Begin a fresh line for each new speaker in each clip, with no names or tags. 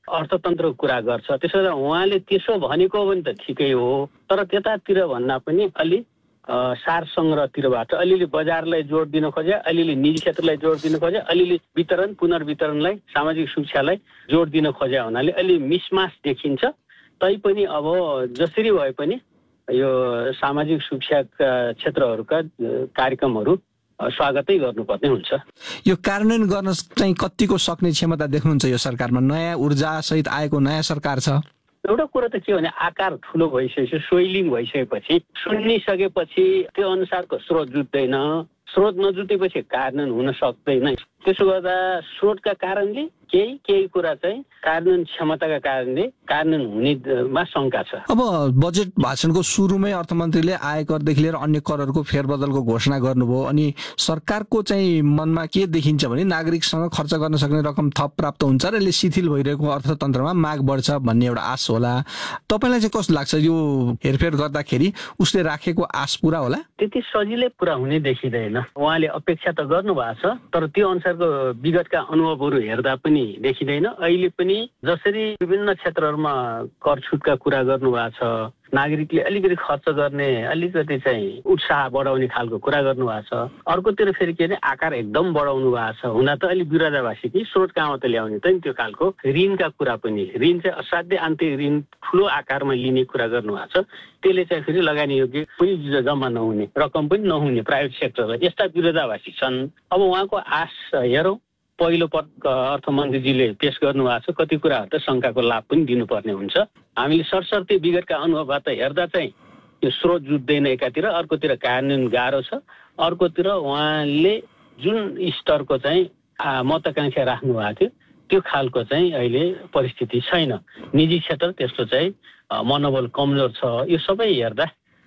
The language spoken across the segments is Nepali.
अर्थतन्त्रको कुरा गर्छ। त्यसो भए उहाँले त्यसो भनेको पनि त ठिकै हो, तर त्यतातिर भन्दा पनि अलि सार सङ्ग्रहतिरबाट अलिअलि बजारलाई जोड दिन खोजे, अलिअलि निजी क्षेत्रलाई जोड दिन खोजे, अलिअलि वितरण पुनर्वितरणलाई सामाजिक सुरक्षालाई जोड दिन खोजे हुनाले अलि मिसमास देखिन्छ। तैपनि अब जसरी भए पनि यो सामाजिक सुरक्षा क्षेत्रहरूका कार्यक्रमहरू स्वागतै गर्नुपर्ने हुन्छ।
यो कार्यान्वयन गर्न चाहिँ कतिको सक्ने क्षमता देख्नुहुन्छ यो सरकारमा? नयाँ ऊर्जा सहित आएको नयाँ सरकार छ।
एउटा कुरा त के भने आकार ठुलो भइसकेपछि, सोइलिङ भइसकेपछि, सुनिसकेपछि त्यो अनुसारको स्रोत जुट्दैन। स्रोत नजुटेपछि कार्यान्वयन हुन सक्दैन। त्यसो गर्दा स्रोतका कारणले केही कुरा चाहिँ कार्यान्वयन क्षमताका कारणले कार्यान्वयन हुनेमा शङ्का छ।
अब बजेट भाषणको सुरुमै अर्थमन्त्रीले आयकरदेखि लिएर अन्य करहरूको फेरबदलको घोषणा गर्नुभयो। अनि सरकारको चाहिँ मनमा के देखिन्छ भने नागरिकसँग खर्च गर्न सक्ने रकम थप प्राप्त हुन्छ र यसले शिथिल भइरहेको अर्थतन्त्रमा माग बढ्छ भन्ने एउटा आश होला। तपाईँलाई चाहिँ कस्तो लाग्छ यो हेरफेर गर्दाखेरि उसले राखेको आश पुरा होला?
त्यति सजिलै पुरा हुने देखिँदैन। उहाँले अपेक्षा त गर्नुभएको छ, तर त्यो अनुसारको विगतका अनुभवहरू हेर्दा पनि देखिँदैन। अहिले पनि जसरी विभिन्न क्षेत्रहरूमा कर छुटका कुरा गर्नुभएको छ, नागरिकले अलिकति खर्च गर्ने, अलिकति चाहिँ उत्साह बढाउने खालको कुरा गर्नुभएको छ। अर्कोतिर फेरि के भने आकार एकदम बढाउनु भएको छ। हुन त अलिक विरोधाभासी कि स्रोत कहाँबाट ल्याउने त नि त्यो खालको ऋणका कुरा पनि, ऋण चाहिँ असाध्य आन्तरिक ऋण ठुलो आकारमा लिने कुरा गर्नुभएको छ। त्यसले चाहिँ फेरि लगानी योग्य पनि जम्मा नहुने, रकम पनि नहुने प्राइभेट सेक्टरलाई, यस्ता विरोधाभासी छन्। अब उहाँको आश हेरौँ। पहिलो पटक अर्थमन्त्रीजीले पेश गर्नुभएको छ, कति कुराहरू त शङ्काको लाभ पनि दिनुपर्ने हुन्छ। हामीले सरसर्ती विगतका अनुभवबाट हेर्दा चाहिँ यो स्रोत जुट्दैन एकातिर, अर्कोतिर कार्यान्वयन गाह्रो छ, अर्कोतिर उहाँले जुन स्तरको चाहिँ महत्त्वाकांक्षा राख्नु भएको थियो त्यो खालको चाहिँ अहिले परिस्थिति छैन। निजी क्षेत्र त्यस्तो चाहिँ मनोबल कमजोर छ। यो सबै हेर्दा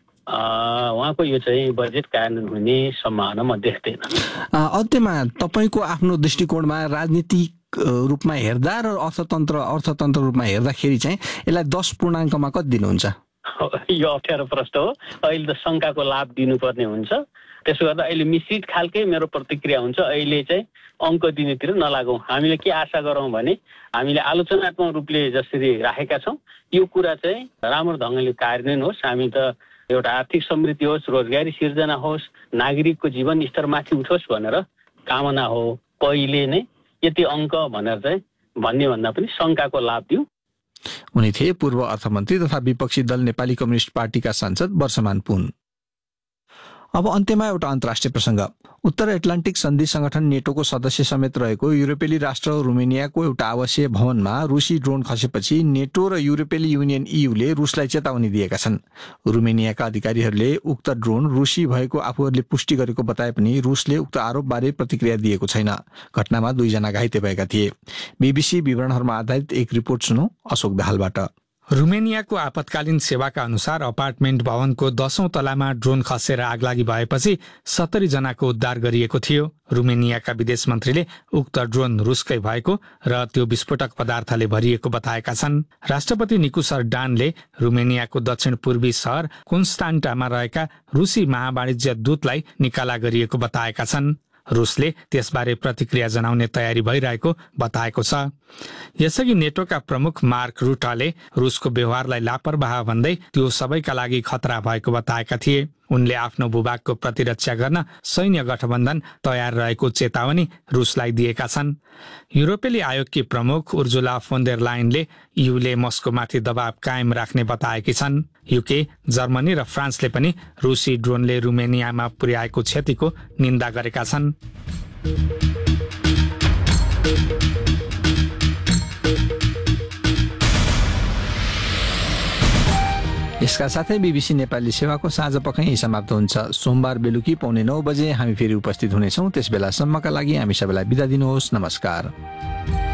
उहाँको यो चाहिँ बजेट कार्यान्वयन हुने सम्भावना म देख्दैन।
अन्त्यमा तपाईँको आफ्नो दृष्टिकोणमा राजनीतिक रूपमा हेर्दा र अर्थतन्त्र रूपमा हेर्दाखेरि चाहिँ यसलाई 10 पूर्णाङ्कमा कति दिनुहुन्छ?
यो अप्ठ्यारो प्रश्न हो। अहिले त शङ्काको लाभ दिनुपर्ने हुन्छ। त्यसो गर्दा अहिले मिश्रित खालकै मेरो प्रतिक्रिया हुन्छ। अहिले चाहिँ अङ्क दिनेतिर नलागौँ। हामीले के आशा गरौँ भने हामीले आलोचनात्मक रूपले जसरी राखेका छौँ यो कुरा चाहिँ राम्रो ढङ्गले कार्यान्वयन होस्। हामी त एउटा आर्थिक समृद्धि होस्, रोजगारी सिर्जना होस्, नागरिकको जीवन स्तर माथि उठोस् भनेर कामना हो। पहिले नै यति अङ्क भनेर चाहिँ भन्ने भन्दा पनि शङ्काको लाभ दिउँ।
उनी थिए पूर्व अर्थमन्त्री तथा विपक्षी दल नेपाली कम्युनिस्ट पार्टीका सांसद वर्षमान पुन। अब अन्त्यमा एउटा अन्तर्राष्ट्रिय प्रसङ्ग। उत्तर एटलान्टिक सन्धि संगठन नेटोको सदस्य समेत रहेको युरोपेली राष्ट्र रुमेनियाको एउटा आवासीय भवनमा रुसी ड्रोन खसेपछि नेटो र युरोपेली युनियन EUले रुसलाई चेतावनी दिएका छन्। रुमेनियाका अधिकारीहरूले उक्त ड्रोन रुसी भएको आफूहरूले पुष्टि गरेको बताए पनि रुसले उक्त आरोपबारे प्रतिक्रिया दिएको छैन। घटनामा 2 जना घाइते भएका थिए। BBC विवरणहरूमा आधारित एक रिपोर्ट सुनौ अशोक दाहालबाट।
रुमेनियाको आपतकालीन सेवाका अनुसार अपार्टमेन्ट भवनको 10औं तलामा ड्रोन खसेर आगलागी भएपछि 70 जनाको उद्धार गरिएको थियो। रुमेनियाका विदेश मन्त्रीले उक्त ड्रोन रुसकै भएको र त्यो विस्फोटक पदार्थले भरिएको बताएका छन्। राष्ट्रपति निकुसर डानले रुमेनियाको दक्षिण पूर्वी सहर कोन्स्टान्टामा रहेका रुसी महावाणिज्य दूतलाई निकाला गरिएको बताएका छन्। रुसले त्यसबारे प्रतिक्रिया जनाउने तयारी भइरहेको बताएको छ। यसअघि नेटोका प्रमुख मार्क रुटाले रुसको व्यवहारलाई लापरवाह भन्दै त्यो सबैका लागि खतरा भएको बताएका थिए। उनले आफ्नो भूभागको प्रतिरक्षा गर्न सैन्य गठबन्धन तयार रहेको चेतावनी रुसलाई दिएका छन्। युरोपेली आयोगकी प्रमुख उर्जुला फोन डेर लायनले EUले मस्कोमाथि दबाव कायम राख्ने बताएकी छन्। UK, जर्मनी र फ्रान्सले पनि रुसी ड्रोनले रुमेनियामा पुर्याएको क्षतिको निन्दा गरेका छन्।
यसका साथै BBC नेपाली सेवाको साँझ पख यही समाप्त हुन्छ। सोमबार बेलुकी 9:15 बजे हामी फेरि उपस्थित हुनेछौँ। त्यस बेलासम्मका लागि हामी सबैलाई बिदा दिनुहोस्। नमस्कार।